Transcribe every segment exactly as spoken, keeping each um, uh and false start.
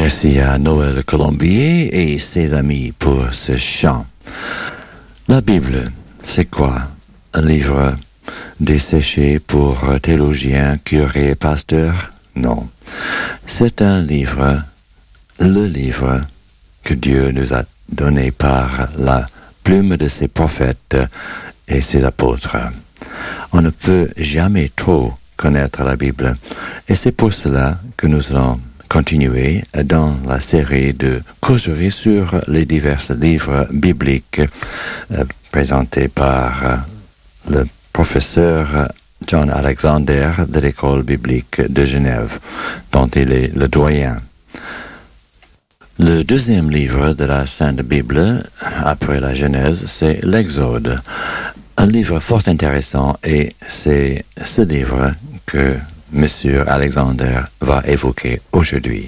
Merci à Noël Colombier et ses amis pour ce chant. La Bible, c'est quoi? Un livre desséché pour théologiens, curés et pasteurs? Non. C'est un livre, le livre que Dieu nous a donné par la plume de ses prophètes et ses apôtres. On ne peut jamais trop connaître la Bible. Et c'est pour cela que nous allons continuer dans la série de causeries sur les divers livres bibliques euh, présentés par euh, le professeur John Alexander de l'école biblique de Genève, dont il est le doyen. Le deuxième livre de la Sainte Bible, après la Genèse, c'est l'Exode. Un livre fort intéressant, et c'est ce livre que Monsieur Alexander va évoquer aujourd'hui.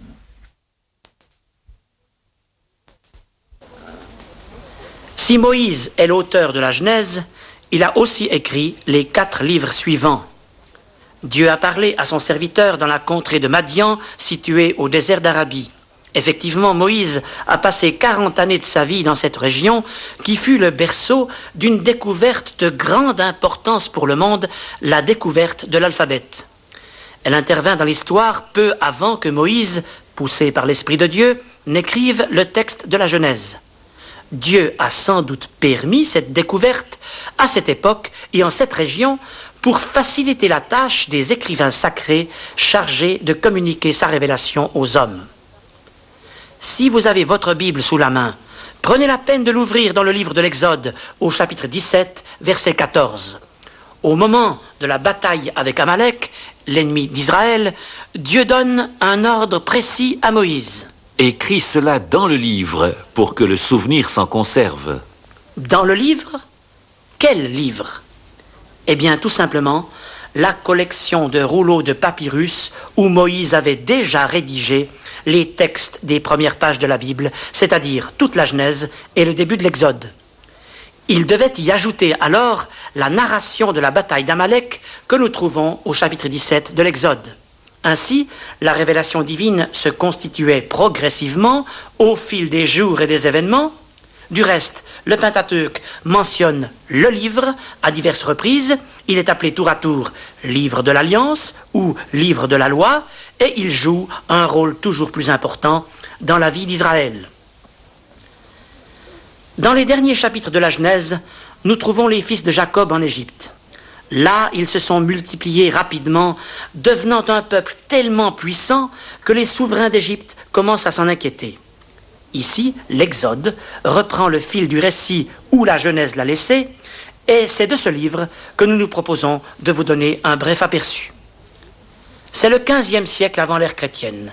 Si Moïse est l'auteur de la Genèse, il a aussi écrit les quatre livres suivants. Dieu a parlé à son serviteur dans la contrée de Madian, située au désert d'Arabie. Effectivement, Moïse a passé quarante années de sa vie dans cette région qui fut le berceau d'une découverte de grande importance pour le monde, la découverte de l'alphabet. Elle intervint dans l'histoire peu avant que Moïse, poussé par l'Esprit de Dieu, n'écrive le texte de la Genèse. Dieu a sans doute permis cette découverte à cette époque et en cette région pour faciliter la tâche des écrivains sacrés chargés de communiquer sa révélation aux hommes. Si vous avez votre Bible sous la main, prenez la peine de l'ouvrir dans le livre de l'Exode, au chapitre dix-sept, verset quatorze. Au moment de la bataille avec Amalek, l'ennemi d'Israël, Dieu donne un ordre précis à Moïse. Écris cela dans le livre, pour que le souvenir s'en conserve. Dans le livre? Quel livre? Eh bien, tout simplement, la collection de rouleaux de papyrus où Moïse avait déjà rédigé les textes des premières pages de la Bible, c'est-à-dire toute la Genèse et le début de l'Exode. Il devait y ajouter alors la narration de la bataille d'Amalek que nous trouvons au chapitre dix-sept de l'Exode. Ainsi, la révélation divine se constituait progressivement au fil des jours et des événements. Du reste, le Pentateuque mentionne le livre à diverses reprises. Il est appelé tour à tour livre de l'Alliance ou livre de la loi, et il joue un rôle toujours plus important dans la vie d'Israël. Dans les derniers chapitres de la Genèse, nous trouvons les fils de Jacob en Égypte. Là, ils se sont multipliés rapidement, devenant un peuple tellement puissant que les souverains d'Égypte commencent à s'en inquiéter. Ici, l'Exode reprend le fil du récit où la Genèse l'a laissé, et c'est de ce livre que nous nous proposons de vous donner un bref aperçu. C'est le quinzième siècle avant l'ère chrétienne.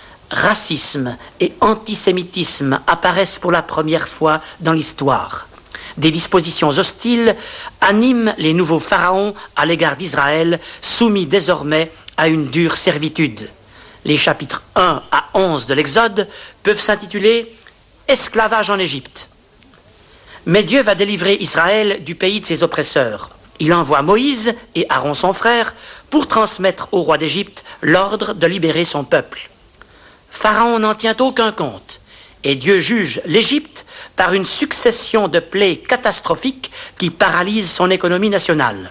Racisme et antisémitisme apparaissent pour la première fois dans l'histoire. Des dispositions hostiles animent les nouveaux pharaons à l'égard d'Israël, soumis désormais à une dure servitude. Les chapitres un à onze de l'Exode peuvent s'intituler « Esclavage en Égypte ». Mais Dieu va délivrer Israël du pays de ses oppresseurs. Il envoie Moïse et Aaron son frère pour transmettre au roi d'Égypte l'ordre de libérer son peuple. Pharaon n'en tient aucun compte, et Dieu juge l'Égypte par une succession de plaies catastrophiques qui paralysent son économie nationale.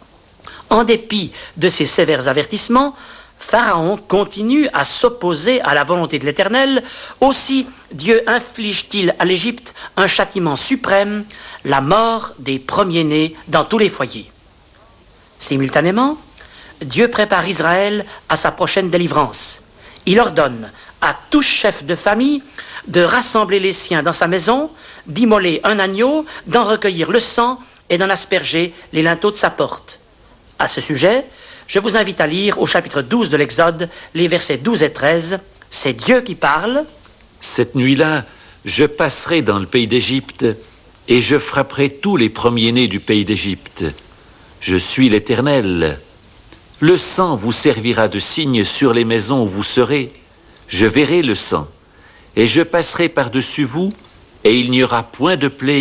En dépit de ces sévères avertissements, Pharaon continue à s'opposer à la volonté de l'Éternel. Aussi, Dieu inflige-t-il à l'Égypte un châtiment suprême, la mort des premiers-nés dans tous les foyers. Simultanément, Dieu prépare Israël à sa prochaine délivrance. Il ordonne à tout chef de famille de rassembler les siens dans sa maison, d'immoler un agneau, d'en recueillir le sang et d'en asperger les linteaux de sa porte. À ce sujet, je vous invite à lire au chapitre douze de l'Exode, les versets douze et treize. C'est Dieu qui parle. Cette nuit-là, je passerai dans le pays d'Égypte, et je frapperai tous les premiers-nés du pays d'Égypte. Je suis l'Éternel. Le sang vous servira de signe sur les maisons où vous serez. Je verrai le sang, et je passerai par-dessus vous, et il n'y aura point de plaie